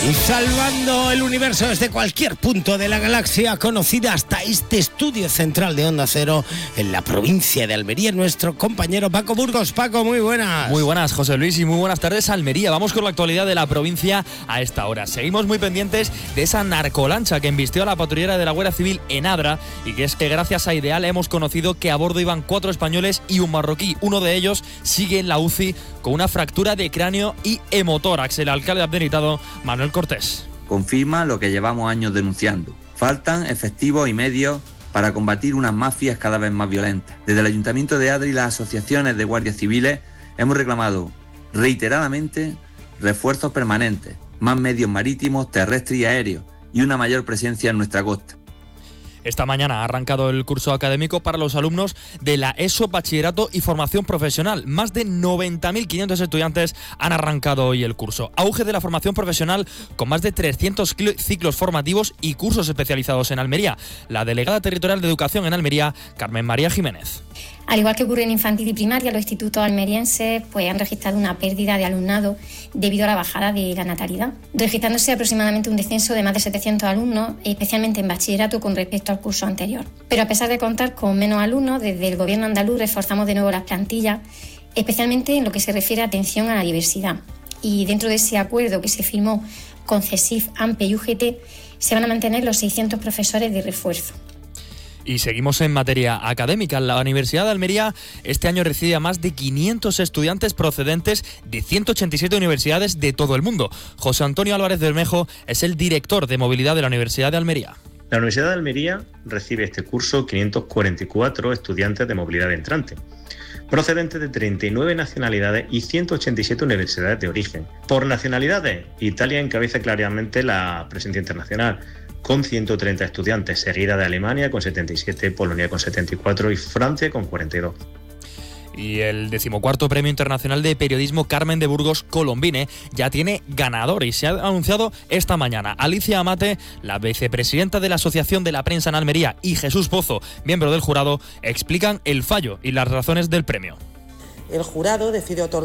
Y salvando el universo desde cualquier punto de la galaxia conocida hasta este estudio central de Onda Cero en la provincia de Almería, nuestro compañero Paco Burgos. Paco, muy buenas. Muy buenas, José Luis, y muy buenas tardes, Almería. Vamos con la actualidad de la provincia a esta hora. Seguimos muy pendientes de esa narcolancha que embistió a la patrullera de la Guardia Civil en Adra, y que es que gracias a Ideal hemos conocido que a bordo iban 4 españoles y un marroquí. Uno de ellos sigue en la UCI con una fractura de cráneo y hemotórax. El alcalde abdenitado, Manuel Cortés. Confirma lo que llevamos años denunciando. Faltan efectivos y medios para combatir unas mafias cada vez más violentas. Desde el Ayuntamiento de Adra y las asociaciones de guardias civiles hemos reclamado reiteradamente refuerzos permanentes, más medios marítimos, terrestres y aéreos y una mayor presencia en nuestra costa. Esta mañana ha arrancado el curso académico para los alumnos de la ESO, Bachillerato y Formación Profesional. Más de 90.500 estudiantes han arrancado hoy el curso. Auge de la formación profesional con más de 300 ciclos formativos y cursos especializados en Almería. La delegada territorial de Educación en Almería, Carmen María Jiménez. Al igual que ocurre en infantil y primaria, los institutos almerienses han registrado una pérdida de alumnado debido a la bajada de la natalidad, registrándose aproximadamente un descenso de más de 700 alumnos, especialmente en bachillerato con respecto al curso anterior. Pero a pesar de contar con menos alumnos, desde el Gobierno andaluz reforzamos de nuevo las plantillas, especialmente en lo que se refiere a atención a la diversidad. Y dentro de ese acuerdo que se firmó con CESIF, AMPE y UGT, se van a mantener los 600 profesores de refuerzo. Y seguimos en materia académica. La Universidad de Almería este año recibe a más de 500 estudiantes procedentes de 187 universidades de todo el mundo. José Antonio Álvarez Bermejo es el director de movilidad de la Universidad de Almería. La Universidad de Almería recibe este curso 544 estudiantes de movilidad entrante, procedentes de 39 nacionalidades y 187 universidades de origen. Por nacionalidades, Italia encabeza claramente la presencia internacional, con 130 estudiantes, seguida de Alemania con 77, Polonia con 74 y Francia con 42. Y el 14º Premio Internacional de Periodismo Carmen de Burgos Colombine ya tiene ganador y se ha anunciado esta mañana. Alicia Amate, la vicepresidenta de la Asociación de la Prensa en Almería, y Jesús Pozo, miembro del jurado, explican el fallo y las razones del premio. El jurado decide otorgar